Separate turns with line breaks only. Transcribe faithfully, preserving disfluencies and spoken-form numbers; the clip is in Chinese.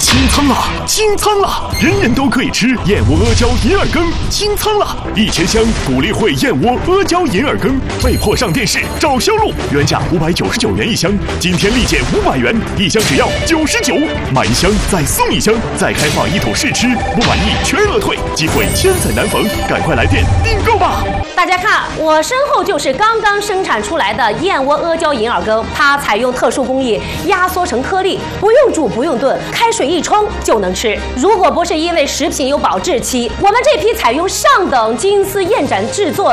清仓了，清仓了！人人都可以吃燕窝阿胶银耳羹，清仓了！一千箱谷粒汇燕窝阿胶银耳羹被迫上电视找销路，原价五百九十九元一箱，今天立减五百元，一箱只要九十九，买一箱再送一箱，再开放一桶试吃，不满意全额退，机会千载难逢，赶快来电订购吧！
大家看，我身后就是刚刚生产出来的燕窝阿胶银耳羹，它采用特殊工艺压缩成颗粒，不用煮不用炖，开水一冲就能吃。如果不是因为食品有保质期，我们这批采用上等金丝燕盏制作